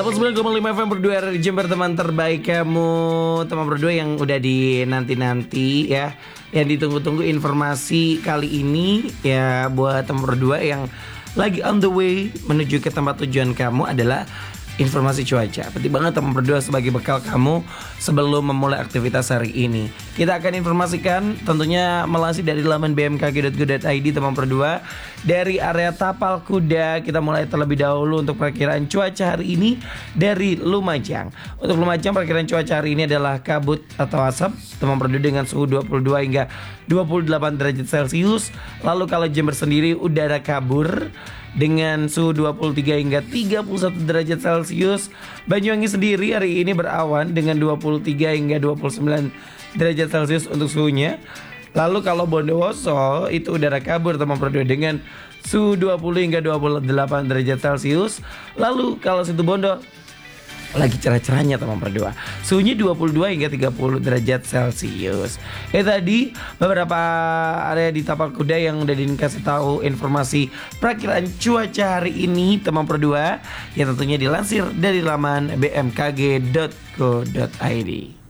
9,5 FM berdua di Jember, teman terbaik kamu. Teman berdua yang udah dinanti-nanti ya, yang ditunggu-tunggu informasi kali ini ya. Buat teman berdua yang lagi on the way menuju ke tempat tujuan kamu adalah informasi cuaca. Penting banget teman berdua sebagai bekal kamu sebelum memulai aktivitas hari ini. Kita akan informasikan tentunya melalui dari laman bmkg.go.id teman berdua. Dari area Tapal Kuda kita mulai terlebih dahulu untuk perkiraan cuaca hari ini dari Lumajang. Untuk Lumajang perkiraan cuaca hari ini adalah kabut atau asap teman berdua dengan suhu 22 hingga 28 derajat Celcius. Lalu kalau Jember sendiri udara kabur dengan suhu 23 hingga 31 derajat Celcius. Banyuwangi sendiri hari ini berawan dengan 23 hingga 29 derajat Celcius untuk suhunya. Lalu kalau Bondowoso itu udara kabur teman berdua dengan suhu 20 hingga 28 derajat Celcius. Lalu kalau Situbondo lagi cerah-cerahnya teman berdua, suhunya 22 hingga 30 derajat Celcius. Tadi beberapa area di Tapal Kuda yang udah dikasih tahu informasi perakiraan cuaca hari ini teman berdua, yang tentunya dilansir dari laman bmkg.go.id.